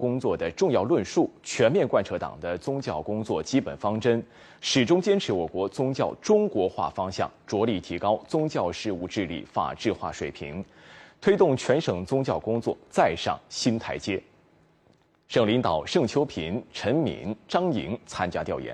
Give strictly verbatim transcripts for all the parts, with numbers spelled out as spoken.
工作的重要论述，全面贯彻党的宗教工作基本方针，始终坚持我国宗教中国化方向，着力提高宗教事务治理法治化水平，推动全省宗教工作再上新台阶。省领导盛秋平、陈敏、张莹参加调研。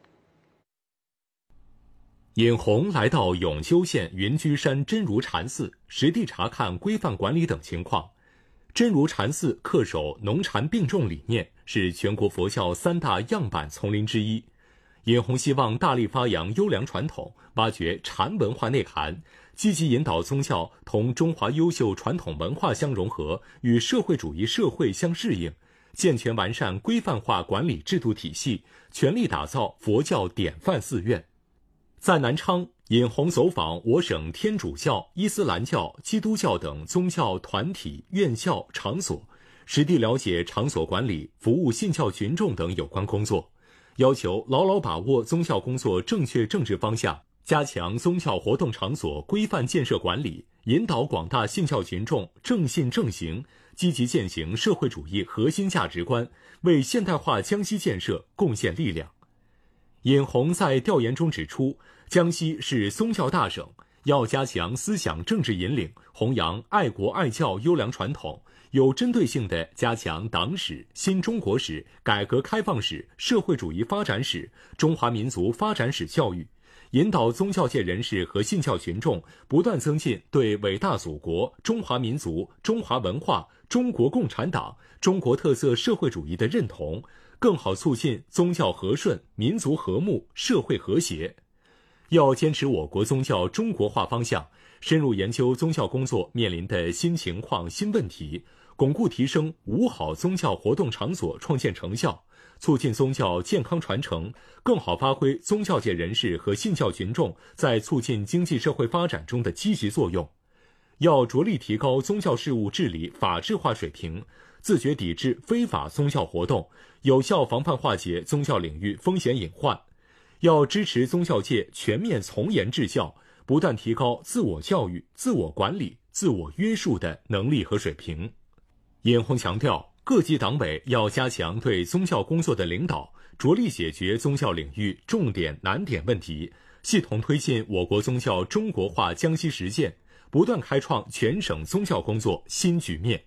尹红来到永修县云居山真如禅寺，实地查看规范管理等情况。真如禅寺恪守农禅并重理念，是全国佛教三大样板丛林之一。尹红希望大力发扬优良传统，挖掘禅文化内涵，积极引导宗教同中华优秀传统文化相融合，与社会主义社会相适应，健全完善规范化管理制度体系，全力打造佛教典范寺院。在南昌，尹红走访我省天主教、伊斯兰教、基督教等宗教团体、院校、场所，实地了解场所管理、服务信教群众等有关工作，要求牢牢把握宗教工作正确政治方向，加强宗教活动场所规范建设管理，引导广大信教群众正信正行，积极践行社会主义核心价值观，为现代化江西建设贡献力量。尹红在调研中指出，江西是宗教大省，要加强思想政治引领，弘扬爱国爱教优良传统，有针对性地加强党史、新中国史、改革开放史、社会主义发展史、中华民族发展史教育，引导宗教界人士和信教群众不断增进对伟大祖国、中华民族、中华文化、中国共产党、中国特色社会主义的认同，更好促进宗教和顺、民族和睦、社会和谐。要坚持我国宗教中国化方向，深入研究宗教工作面临的新情况、新问题，巩固提升五好宗教活动场所创建成效，促进宗教健康传承，更好发挥宗教界人士和信教群众在促进经济社会发展中的积极作用。要着力提高宗教事务治理法治化水平，自觉抵制非法宗教活动，有效防范化解宗教领域风险隐患。要支持宗教界全面从严治教，不断提高自我教育、自我管理、自我约束的能力和水平。尹红强调，各级党委要加强对宗教工作的领导，着力解决宗教领域重点难点问题，系统推进我国宗教中国化江西实践，不断开创全省宗教工作新局面。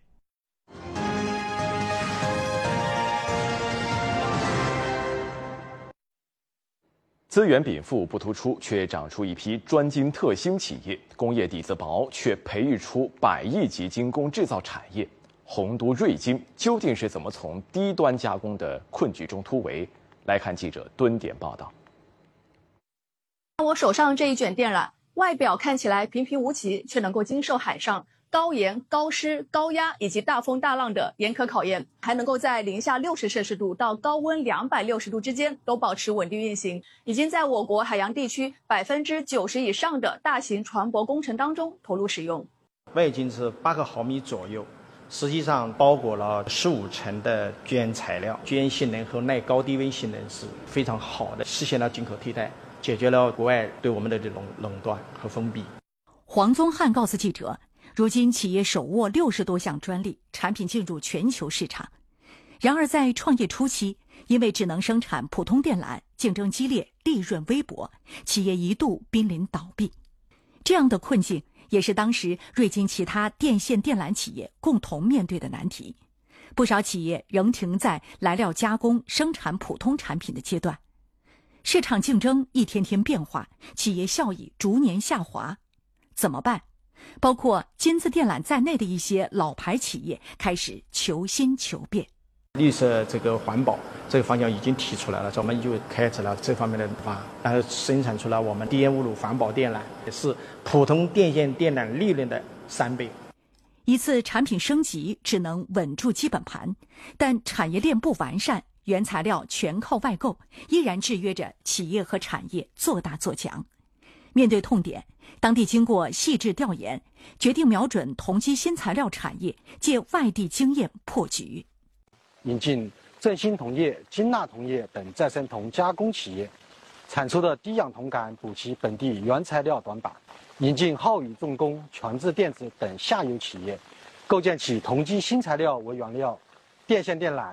资源禀赋不突出，却长出一批专精特新企业；工业底子薄，却培育出百亿级精工制造产业。洪都瑞金究竟是怎么从低端加工的困局中突围？来看记者蹲点报道。 我手上这一卷电缆，外表看起来平平无奇，却能够经受海上高盐、高湿、高压以及大风大浪的严苛考验，还能够在零下六十摄氏度到高温两百六十度之间都保持稳定运行，已经在我国海洋地区百分之九十以上的大型船舶工程当中投入使用。 外径是八个毫米左右，实际上包裹了十五层的绢材料，绢性能和耐高低温性能是非常好的，实现了进口替代，解决了国外对我们的这种垄断和封闭。 黄宗汉告诉记者，如今企业手握六十多项专利，产品进入全球市场。然而在创业初期，因为只能生产普通电缆，竞争激烈，利润微薄，企业一度濒临倒闭。这样的困境也是当时瑞金其他电线电缆企业共同面对的难题。不少企业仍停在来料加工、生产普通产品的阶段。市场竞争一天天变化，企业效益逐年下滑，怎么办？包括金字电缆在内的一些老牌企业开始求新求变。 绿色这个环保这个方向已经提出来了，我们就开始了这方面的研发，然后生产出了我们低烟雾炉环保电缆，也是普通电线电缆利润的三倍。 一次产品升级只能稳住基本盘，但产业链不完善，原材料全靠外购，依然制约着企业和产业做大做强。面对痛点，当地经过细致调研，决定瞄准同基新材料产业，借外地经验破局。 引进振兴铜业、金纳铜业等再生铜加工企业，产出的低氧铜杆补齐本地原材料短板；引进浩宇重工、全智电子等下游企业，构建起同基新材料为原料、电线电缆、